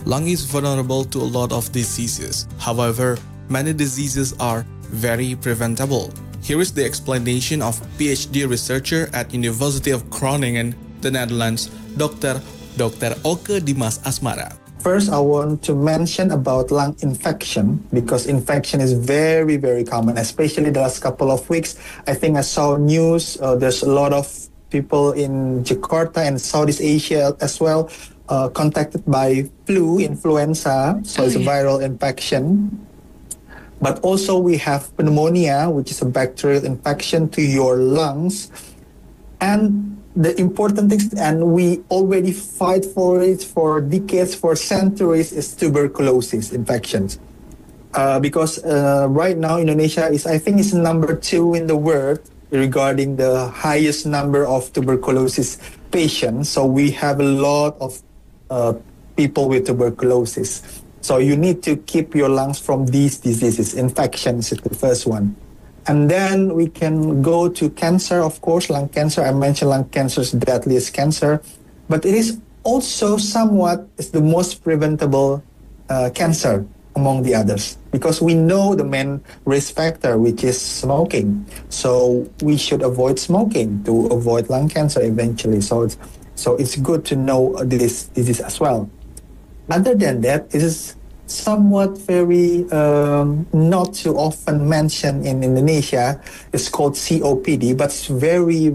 Lung is vulnerable to a lot of diseases. However, many diseases are very preventable. Here is the explanation of PhD researcher at University of Groningen, the Netherlands, Dr. Oke Dimas Asmara. First, I want to mention about lung infection because infection is very, very common, especially the last couple of weeks. I think I saw news, there's a lot of people in Jakarta and Southeast Asia as well contacted by influenza, so it's a viral infection. But also we have pneumonia, which is a bacterial infection to your lungs. And the important things, and we already fight for it for decades, for centuries, is tuberculosis infections. Because right now Indonesia is, I think, is number 2 in the world regarding the highest number of tuberculosis patients. So we have a lot of people with tuberculosis. So you need to keep your lungs from these diseases. Infections is the first one. And then we can go to cancer, of course, lung cancer. I mentioned lung cancer is the deadliest cancer. But it is also somewhat is the most preventable cancer among the others. Because we know the main risk factor, which is smoking. So we should avoid smoking to avoid lung cancer eventually. So it's good to know this disease as well. Other than that, it is somewhat very not too often mentioned in Indonesia. It's called COPD, but it's very